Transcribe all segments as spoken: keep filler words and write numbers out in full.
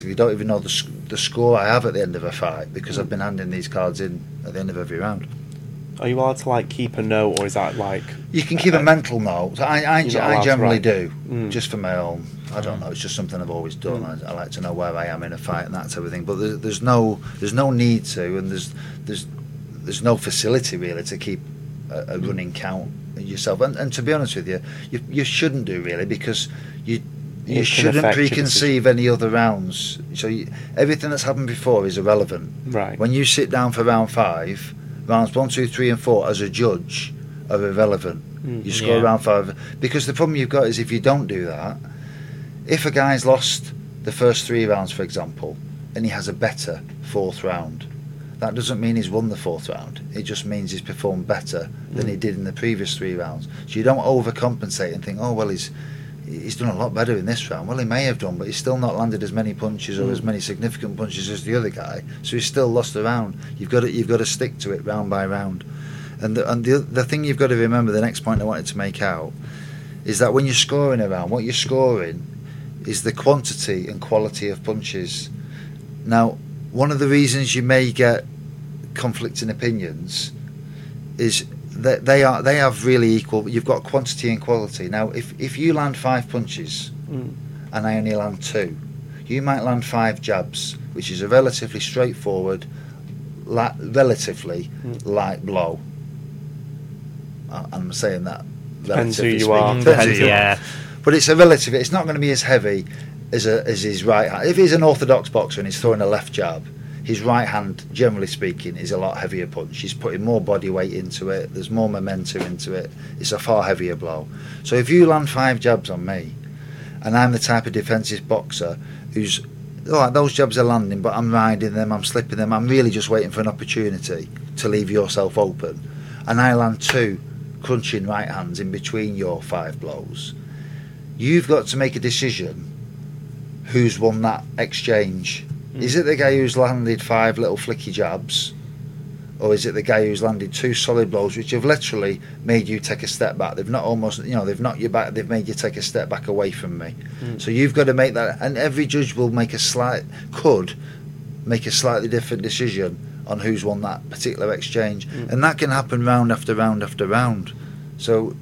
You don't even know the, sc- the score I have at the end of a fight because mm. I've been handing these cards in at the end of every round. Are you allowed to like keep a note, or is that like... You can keep uh, a mental note. I, I, I generally do, mm. just for my own... I don't know, it's just something I've always done. Mm. I, I like to know where I am in a fight and that type of thing. But there, there's no there's no need to, and there's there's there's no facility really to keep a, a running count yourself. And, and to be honest with you, you, you shouldn't do really, because you... You shouldn't preconceive any other rounds. So you, everything that's happened before is irrelevant. Right. When you sit down for round five, rounds one, two, three, and four as a judge are irrelevant. Mm, you score yeah. round five, because the problem you've got is if you don't do that, if a guy's lost the first three rounds, for example, and he has a better fourth round, that doesn't mean he's won the fourth round. It just means he's performed better than mm. he did in the previous three rounds. So you don't overcompensate and think, oh well, he's. He's done a lot better in this round. Well, he may have done, but he's still not landed as many punches or mm. as many significant punches as the other guy. So he's still lost the round. You've got to, you've got to stick to it round by round. And the, and the the thing you've got to remember, the next point I wanted to make out, is that when you're scoring a round, what you're scoring is the quantity and quality of punches. Now, one of the reasons you may get conflicting opinions is that they are they have really equal. You've got quantity and quality. Now, if if you land five punches mm. and I only land two, you might land five jabs, which is a relatively straightforward, la- relatively mm. light blow. I- I'm saying that. Depends who you speaking. are. Depends who you yeah. are. But it's a relative. It's not going to be as heavy as a, as his right hand. If he's an orthodox boxer and he's throwing a left jab, his right hand, generally speaking, is a lot heavier punch. He's putting more body weight into it. There's more momentum into it. It's a far heavier blow. So if you land five jabs on me, and I'm the type of defensive boxer who's, all right, those jabs are landing, but I'm riding them, I'm slipping them, I'm really just waiting for an opportunity to leave yourself open, and I land two crunching right hands in between your five blows, you've got to make a decision who's won that exchange. Mm. Is it the guy who's landed five little flicky jabs, or is it the guy who's landed two solid blows which have literally made you take a step back? They've not almost, you know, they've knocked you back, they've made you take a step back away from me. Mm. So you've got to make that, and every judge will make a slight, could make a slightly different decision on who's won that particular exchange. Mm. And that can happen round after round after round. So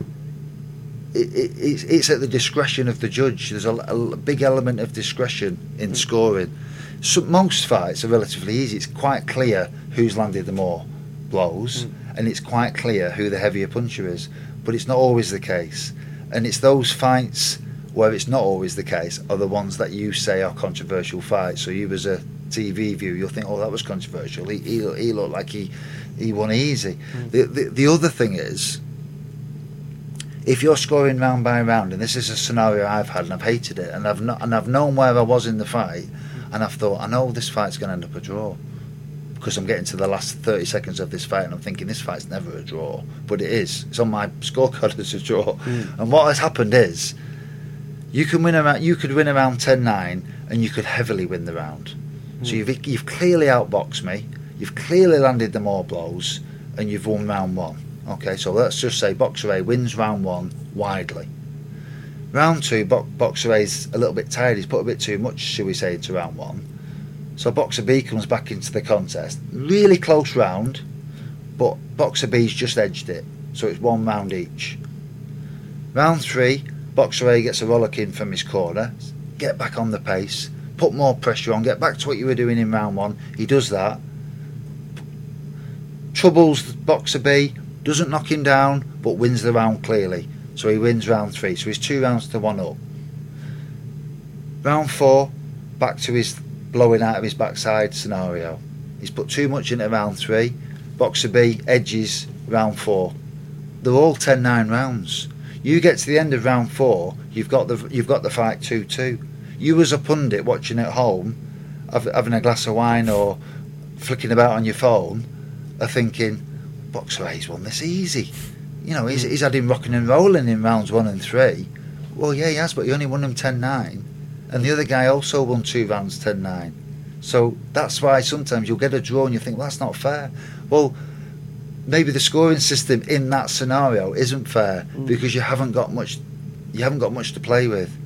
it, it, it's, it's at the discretion of the judge. There's a, a big element of discretion in mm. scoring. So most fights are relatively easy. It's quite clear who's landed the more blows, mm. and it's quite clear who the heavier puncher is. But it's not always the case. And it's those fights where it's not always the case are the ones that you say are controversial fights. So you as a T V viewer, you'll think, oh, that was controversial. He, he, he looked like he, he won easy. Mm. The, the, the other thing is, if you're scoring round by round, and this is a scenario I've had and I've hated it, and I've not, and I've known where I was in the fight, and I've thought, I know this fight's going to end up a draw, because I'm getting to the last thirty seconds of this fight and I'm thinking this fight's never a draw, but it is. It's on my scorecard as a draw. Mm. And what has happened is, you can win around, you could win around ten nine, and you could heavily win the round. Mm. So you've you've clearly outboxed me, you've clearly landed the more blows, and you've won round one. Okay, so let's just say Boxer A wins round one widely. Round two, Bo- Boxer A's a little bit tired. He's put a bit too much, shall we say, into round one. So Boxer B comes back into the contest. Really close round, but Boxer B's just edged it. So it's one round each. Round three, Boxer A gets a rollicking from his corner. Get back on the pace. Put more pressure on. Get back to what you were doing in round one. He does that. Troubles Boxer B. Doesn't knock him down, but wins the round clearly. So he wins round three. So he's two rounds to one up. Round four, back to his blowing out of his backside scenario. He's put too much into round three. Boxer B edges round four. They're all ten nine rounds. You get to the end of round four, you've got the you've got the fight two two. You as a pundit watching at home, having a glass of wine or flicking about on your phone, are thinking, Boxer A's won this easy. You know, he's, he's had him rocking and rolling in rounds one and three. Well, yeah, he has, but he only won them ten nine. And the other guy also won two rounds ten nine. So that's why sometimes you'll get a draw and you think, well, that's not fair. Well, maybe the scoring system in that scenario isn't fair mm. because you haven't got much you haven't got much to play with.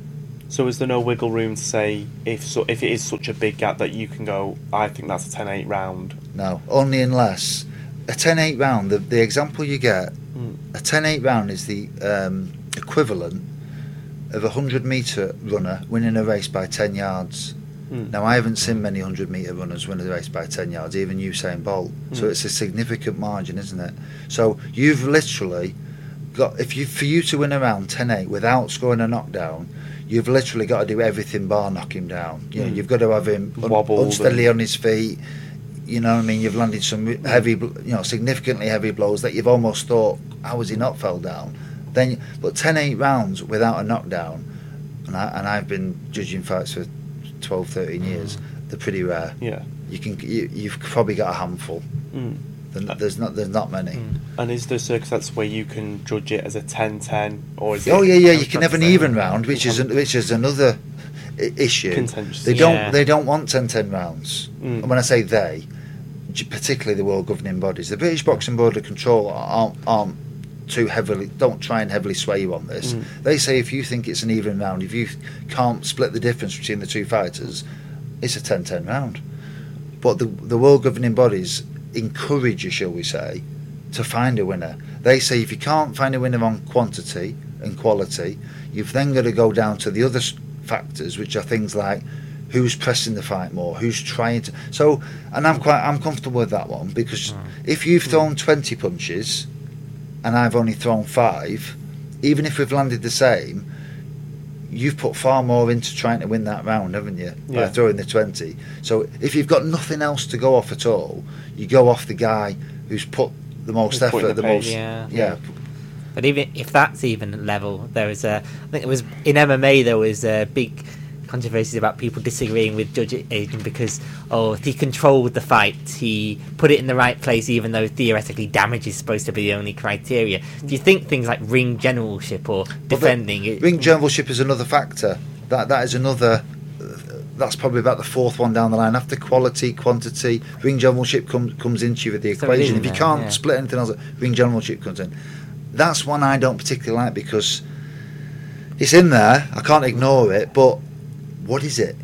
So is there no wiggle room to say if so, if it is such a big gap that you can go, I think that's a ten eight round? No, only unless a ten eight round. The, the example you get, Mm. a ten eight round is the um, equivalent of a hundred metre runner winning a race by ten yards. Mm. Now I haven't seen many hundred metre runners win a race by ten yards, even Usain Bolt. Mm. So it's a significant margin, isn't it? So you've literally got, if you for you to win a round ten eight without scoring a knockdown, you've literally got to do everything bar knock him down. You know, Mm. you've got to have him un- Wobbled unsteadily and- on his feet. You know what I mean? You've landed some re- heavy, bl- you know, significantly heavy blows that you've almost thought, how has he not fell down? Then, but ten eight rounds without a knockdown, and I and I've been judging fights for twelve, thirteen years. They're pretty rare. Yeah. You can, you, you've probably got a handful. Mm. There- There's not, there's not many. Mm. And is there circumstances where you can judge it as a ten ten, or is it? Oh yeah, yeah. I You was can trying have to an say- even round, which is an, which is another i- issue. Contentious. They don't Yeah. they don't want ten ten rounds. Mm. And when I say they, g- particularly the world governing bodies, the British Boxing Board of Control aren't, aren't too heavily. Don't try and heavily sway you on this. Mm. They say if you think it's an even round, if you can't split the difference between the two fighters, it's a ten ten round. But the the world governing bodies encourage you, shall we say, to find a winner. They say if you can't find a winner on quantity and quality, you've then got to go down to the other s- factors, which are things like who's pressing the fight more, who's trying to. So, and I'm quite I'm comfortable with that one, because if you've thrown twenty punches and I've only thrown five, even if we've landed the same, you've put far more into trying to win that round, haven't you, by Yeah. throwing the twenty. So if you've got nothing else to go off at all, you go off the guy who's put the most Who's put in effort, the the pace. most, Yeah. yeah. But even if that's even level, there was a. I think it was in M M A. There was a big controversies about people disagreeing with Judge Adrian because oh, if he controlled the fight, he put it in the right place, even though theoretically damage is supposed to be the only criteria. Do you think things like ring generalship or defending it, Ring generalship is another factor. That that is another. That's probably about the fourth one down the line. After quality, quantity, ring generalship comes comes into you with the So it is equation. in If you there, can't yeah. split anything else, ring generalship comes in. That's one I don't particularly like because it's in there. I can't ignore it. But what is it?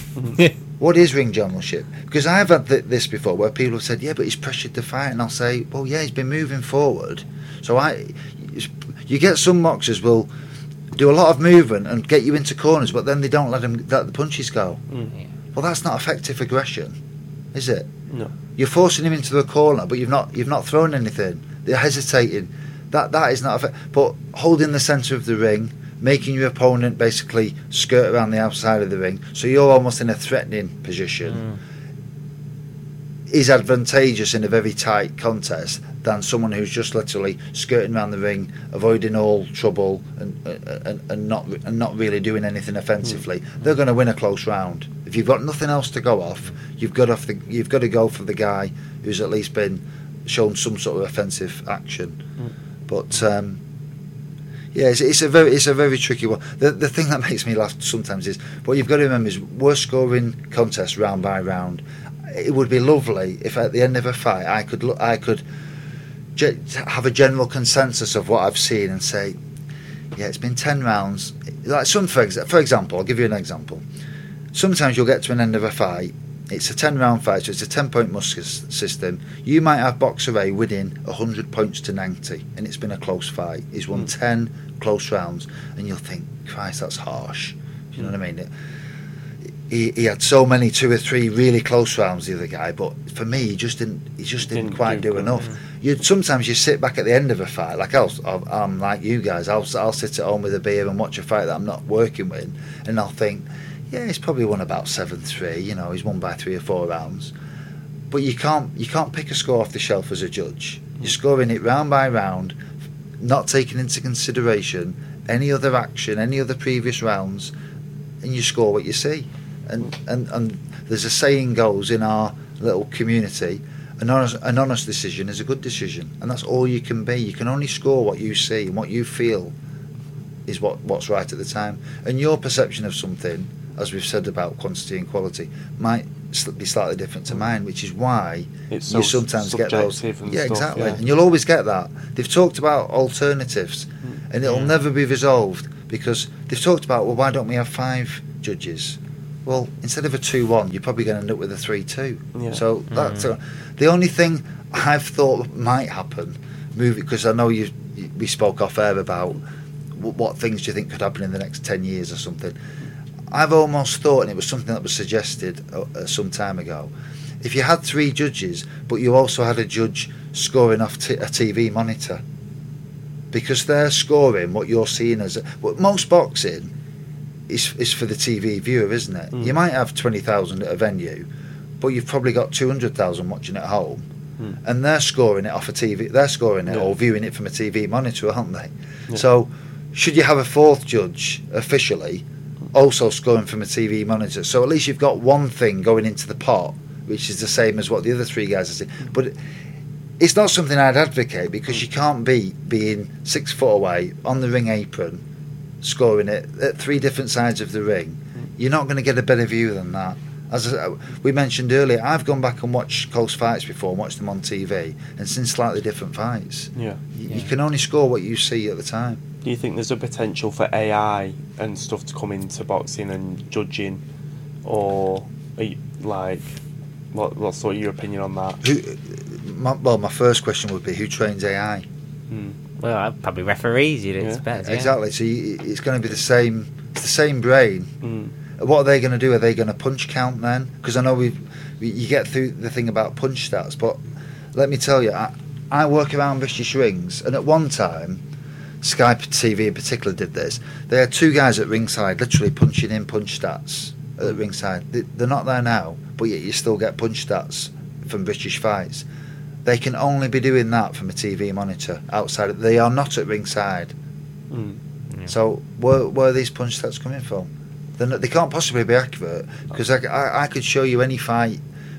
What is ring generalship? Because I've had th- this before where people have said, "Yeah, but he's pressured to fight," and I'll say, "Well, yeah, he's been moving forward." So I, you get some boxers will do a lot of movement and get you into corners, but then they don't let them let the punches go. Mm. Yeah. Well, that's not effective aggression, is it? No. You're forcing him into the corner, but you've not you've not thrown anything. They're hesitating. That that is not effective. But holding the centre of the ring, making your opponent basically skirt around the outside of the ring, so you're almost in a threatening position, Mm. is advantageous in a very tight contest than someone who's just literally skirting around the ring, avoiding all trouble and and, and not and not really doing anything offensively. Mm. They're going to win a close round. If you've got nothing else to go off, you've got off the you've got to go for the guy who's at least been shown some sort of offensive action. Mm. But um, yeah, it's, it's a very it's a very tricky one. The the thing that makes me laugh sometimes is what you've got to remember is we're scoring contests round by round. It would be lovely if at the end of a fight I could look, I could ge- have a general consensus of what I've seen and say, yeah, it's been ten rounds. Like some for, ex- for example, I'll give you an example. Sometimes you'll get to an end of a fight. It's a ten round fight, so it's a ten point Musker system. You might have Boxer A winning one hundred points to ninety, and it's been a close fight. He's won Mm. ten close rounds, and you'll think, Christ, that's harsh. Do you know what I mean? It, he, he had so many two or three really close rounds, the other guy, but for me, he just didn't. He just didn't, Didn't quite do do good, enough. yeah. You sometimes you sit back at the end of a fight, like I'll, I'll, I'm like you guys. I'll I'll sit at home with a beer and watch a fight that I'm not working with, and I'll think, yeah, he's probably won about seven three. You know, he's won by three or four rounds. But you can't you can't pick a score off the shelf as a judge. You're scoring it round by round, not taking into consideration any other action, any other previous rounds, and you score what you see. And and, and there's a saying goes in our little community, an honest, an honest decision is a good decision, and that's all you can be. You can only score what you see and what you feel is what, what's right at the time. And your perception of something, as we've said about quantity and quality, might sl- be slightly different to mine, which is why It's so you sometimes get those. subjective and Yeah, stuff, exactly. yeah. And you'll always get that. They've talked about alternatives, and it'll Yeah. never be resolved because they've talked about, well, why don't we have five judges? Well, instead of a two one, you're probably going to end up with a three two. Yeah. So that's uh, the only thing I've thought might happen. Movie, because I know you, we spoke off air about w- what things do you think could happen in the next ten years or something. I've almost thought, and it was something that was suggested uh, some time ago, if you had three judges, but you also had a judge scoring off t- a T V monitor, because they're scoring what you're seeing as a, well, most boxing is is for the T V viewer, isn't it? Mm. You might have twenty thousand at a venue, but you've probably got two hundred thousand watching at home. And they're scoring it off a T V. They're scoring it yeah. or viewing it from a T V monitor, aren't they? Yeah. So, should you have a fourth judge officially also scoring from a T V monitor? So at least you've got one thing going into the pot, which is the same as what the other three guys are saying. But it's not something I'd advocate, because you can't be being six foot away on the ring apron, scoring it at three different sides of the ring. You're not going to get a better view than that. As we mentioned earlier, I've gone back and watched close fights before and watched them on T V, and seen slightly different fights. Yeah. You, Yeah. you can only score what you see at the time. Do you think there's a potential for A I and stuff to come into boxing and judging, or are you, like, what what's sort of your opinion on that? Who, my, well, my first question would be, who trains A I? Mm. Well, I'd probably referees. You'd Yeah. expect. Yeah. Exactly. So you, it's going to be the same. It's the same brain. Mm. What are they going to do? Are they going to punch count then? Because I know we, we, you get through the thing about punch stats, but let me tell you, I, I work around British rings, and at one time, Sky T V in particular did this. They had two guys at ringside, literally punching in punch stats at ringside. They, they're not there now, but yet you still get punch stats from British fights. They can only be doing that from a T V monitor outside. They are not at ringside. Mm. Yeah. So where, where are these punch stats coming from? They're not, they can't possibly be accurate, because I, I, I could show you any fight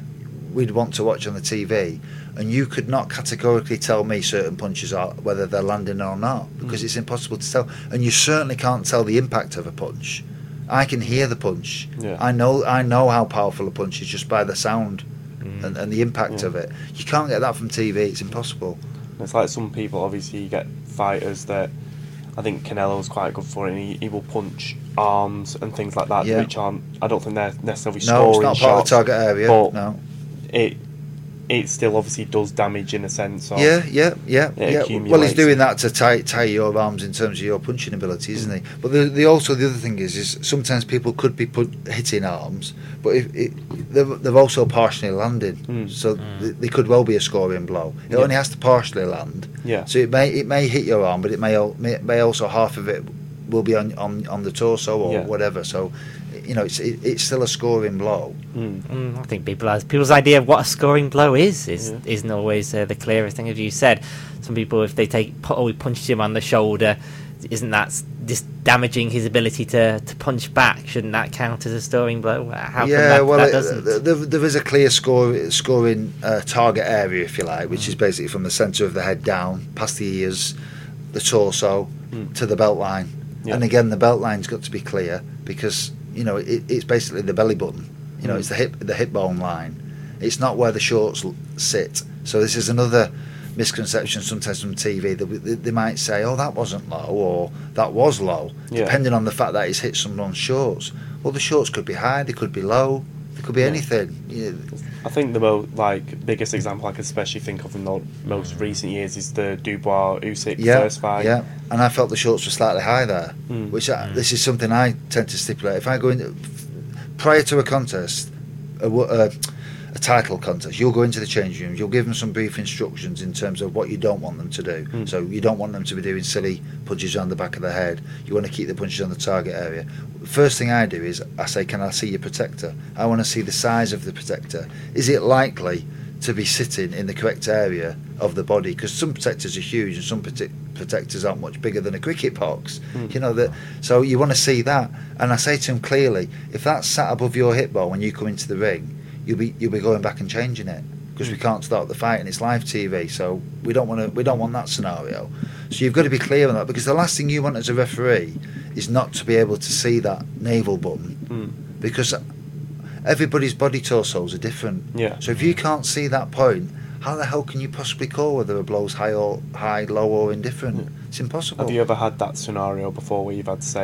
we'd want to watch on the T V, and you could not categorically tell me certain punches are whether they're landing or not, because Mm. it's impossible to tell. And you certainly can't tell the impact of a punch. I can hear the punch. Yeah. I know I know how powerful a punch is just by the sound Mm. and, and the impact Yeah. of it. You can't get that from T V. It's impossible. It's like some people, obviously, you get fighters that, I think Canelo's quite good for it, and he, he will punch arms and things like that, Yeah. which aren't, I don't think they're necessarily No, scoring it's not part of shots, the target area. but No. it it still obviously does damage in a sense. Of, Yeah, yeah, yeah, It yeah. Well, accumulates. he's doing that to tie tie your arms in terms of your punching ability, isn't he? But the, the also the other thing is, is sometimes people could be put, hitting arms, but if it, they're, they're also partially landing, Mm. so Mm. th- they could well be a scoring blow. It Yeah. only has to partially land, Yeah. so it may it may hit your arm, but it may al- may, may also half of it will be on on, on the torso or Yeah. whatever. So you know, it's it, it's still a scoring blow. Mm. Mm, I think people has, people's idea of what a scoring blow is is Yeah. isn't always uh, the clearest thing. As you said, some people, if they take oh, we punched him on the shoulder, isn't that s- just damaging his ability to, to punch back? Shouldn't that count as a scoring blow? How yeah, come that, well, that it- doesn't? th- there, there is a clear score, scoring uh, target area, if you like, which is basically from the centre of the head down, past the ears, the torso, Mm. to the belt line. Yeah. And again, the belt line's got to be clear, because you know it, it's basically the belly button. You know, Mm. it's the hip the hip bone line. It's not where the shorts l- sit. So this is another misconception sometimes from T V, that we- they, they might say, "Oh, that wasn't low," or "That was low," Yeah. depending on the fact that he's hit someone's shorts. Well, the shorts could be high, they could be low, they could be Yeah. anything. Yeah. I think the mo- like biggest example I can especially think of in the most recent years is the Dubois Usyk Yeah, first fight. yeah, and I felt the shorts were slightly high there, Mm. which I, Mm. this is something I tend to stipulate. If I go in prior to a contest, a, wo- a, a title contest, you'll go into the change rooms, you'll give them some brief instructions in terms of what you don't want them to do. Mm. So you don't want them to be doing silly punches around the back of the head. You want to keep the punches on the target area. First thing I do is I say, can I see your protector? I want to see the size of the protector. Is it likely to be sitting in the correct area of the body? Because some protectors are huge and some prote- protectors aren't much bigger than a cricket box. Mm. You know that. So you want to see that. And I say to him clearly, if that's sat above your hip bone when you come into the ring, you'll be you'll be going back and changing it, because we can't start the fight and it's live T V. So we don't want to we don't want that scenario. So you've got to be clear on that, because the last thing you want as a referee is not to be able to see that navel button, Mm. because everybody's body torsos are different. Yeah. So if you can't see that point, how the hell can you possibly call whether a blow's high or high, low or indifferent? Yeah. It's impossible. Have you ever had that scenario before where you've had to say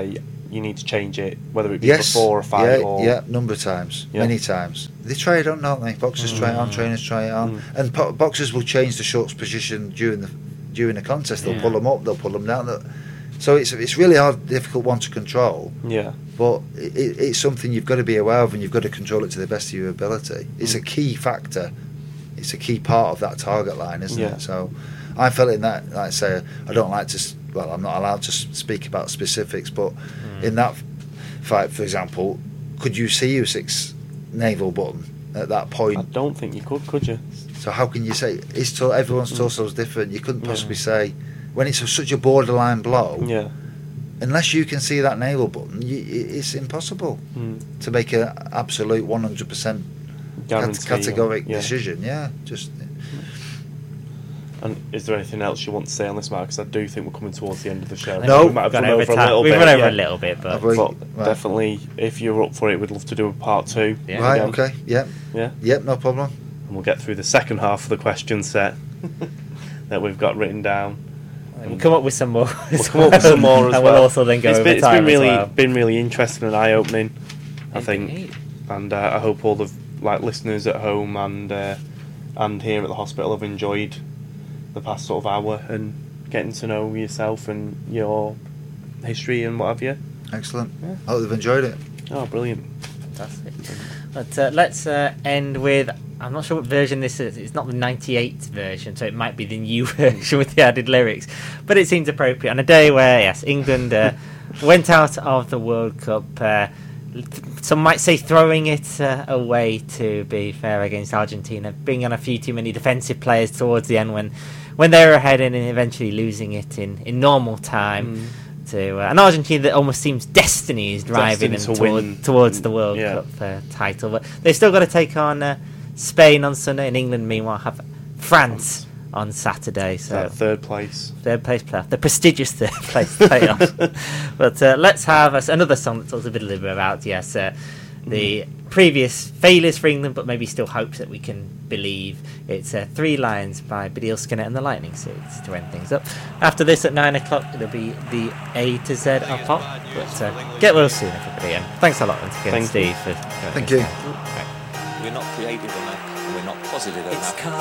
you need to change it, whether it be Yes, before a fight yeah, or yeah, number of times, Yeah. many times. They try it on, don't they? Boxers try it on, Mm. trainers try it on, Mm. and po- boxers will change the shorts position during the during the contest. They'll Yeah. pull them up, they'll pull them down. They'll- So it's it's really hard, difficult one to control. yeah, But it, it- it's something you've got to be aware of, and you've got to control it to the best of your ability. It's a key factor. It's a key part of that target line, isn't Yeah. it? So I felt in that, like I say, I don't like to. s- Well, I'm not allowed to s- speak about specifics, but in that f- fight, for example, could you see Usyk's navel button at that I point? don't think you could, could you? So how can you say it's to, everyone's Mm. torso is different? You couldn't Yeah. possibly say when it's a, such a borderline blow. Yeah. Unless you can see that navel button, you, it- it's impossible Mm. to make an absolute one hundred percent Guarantee. categoric yeah. decision. Yeah, just And is there anything else you want to say on this, Mark? Because I do think we're coming towards the end of the show. No. we might have Gone run over over a time. little We've bit. run over yeah. a little bit, but Have we? But Right. definitely, if you're up for it, we'd love to do a part two. Yeah. right. again. Okay. Yep. Yeah, Yep. No problem. and we'll get through the second half of the question set that we've got written down. we'll come up with some more. We'll come up with some more as and well. we'll also then go it's over been, it's time been really, as well. been really interesting and eye opening. I think, Indeed. and uh, I hope all the like listeners at home and uh, and here at the hospital have enjoyed the past sort of hour and getting to know yourself and your history and what have you. Excellent. Yeah. I hope they've enjoyed it. Oh, brilliant! Fantastic. But uh, let's uh, end with. I'm not sure what version this is. It's not the ninety-eight version, so it might be the new version with the added lyrics. But it seems appropriate on a day where, yes, England uh, went out of the World Cup. Uh, some might say throwing it uh, away, to be fair, against Argentina, bringing on a few too many defensive players towards the end when, when they were ahead and eventually losing it in, in normal time. Mm. To uh, an Argentina that almost seems destiny is driving them Destined to toward, win. towards the World Yeah. Cup uh, title. But they've still got to take on uh, Spain on Sunday, and England, meanwhile, have France on Saturday. So That third place. third place playoff, the prestigious third place playoff. But uh, let's have us another song that talks a bit, a little bit about yes, uh, the previous failures for England, but maybe still hopes that we can believe. It's uh, Three Lions by Baddiel Skinner and the Lightning Seeds to end things up. After this at nine o'clock, it'll be the A to Z up pop. But uh, get well soon, everybody, and thanks a lot once again, Thank Steve. you. For Thank you. Right. We're not creative enough, and we're not positive enough.